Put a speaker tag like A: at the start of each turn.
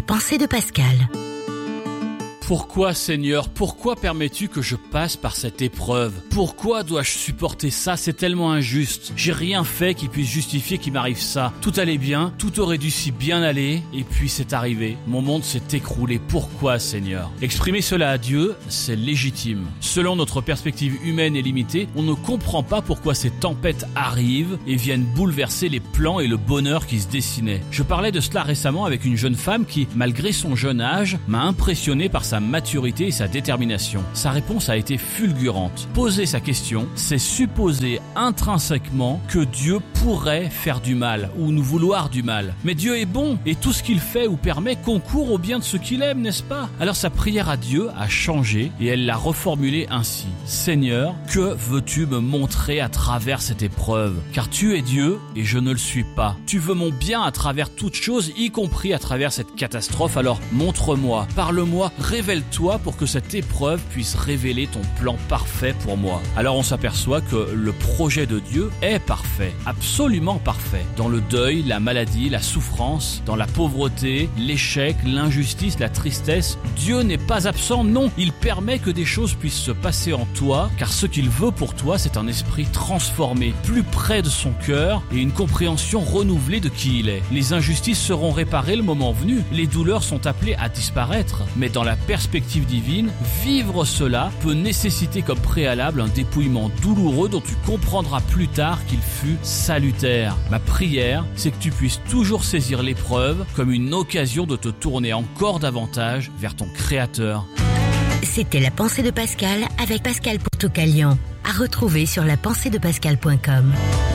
A: pensée de Pascal.
B: Pourquoi, Seigneur, pourquoi permets-tu que je passe par cette épreuve? Pourquoi dois-je supporter ça? C'est tellement injuste. J'ai rien fait qui puisse justifier qu'il m'arrive ça. Tout allait bien, tout aurait dû si bien aller, et puis c'est arrivé. Mon monde s'est écroulé. Pourquoi, Seigneur? Exprimer cela à Dieu, c'est légitime. Selon notre perspective humaine et limitée, on ne comprend pas pourquoi ces tempêtes arrivent et viennent bouleverser les plans et le bonheur qui se dessinaient. Je parlais de cela récemment avec une jeune femme qui, malgré son jeune âge, m'a impressionné par sa maturité et sa détermination. Sa réponse a été fulgurante. Poser sa question, c'est supposer intrinsèquement que Dieu pourrait faire du mal ou nous vouloir du mal. Mais Dieu est bon et tout ce qu'il fait ou permet concourt au bien de ceux qu'il aime, n'est-ce pas? Alors sa prière à Dieu a changé et elle l'a reformulée ainsi. Seigneur, que veux-tu me montrer à travers cette épreuve? Car tu es Dieu et je ne le suis pas. Tu veux mon bien à travers toute chose, y compris à travers cette catastrophe. Alors montre-moi, parle-moi, révèle-toi pour que cette épreuve puisse révéler ton plan parfait pour moi. Alors on s'aperçoit que le projet de Dieu est parfait, absolument parfait. Dans le deuil, la maladie, la souffrance, dans la pauvreté, l'échec, l'injustice, la tristesse, Dieu n'est pas absent, non. Il permet que des choses puissent se passer en toi, car ce qu'il veut pour toi, c'est un esprit transformé, plus près de son cœur et une compréhension renouvelée de qui il est. Les injustices seront réparées le moment venu, les douleurs sont appelées à disparaître, mais dans la perspective divine, vivre cela peut nécessiter comme préalable un dépouillement douloureux dont tu comprendras plus tard qu'il fut salutaire. Ma prière, c'est que tu puisses toujours saisir l'épreuve comme une occasion de te tourner encore davantage vers ton Créateur.
A: C'était la pensée de Pascal avec Pascal Pourtoukalian. À retrouver sur lapenseedepascal.com.